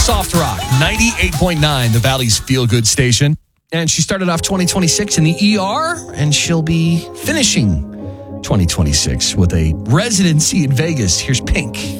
Soft Rock, 98.9, the Valley's feel-good station. And she started off 2026 in the ER, and she'll be finishing 2026 with a residency in Vegas. Here's Pink.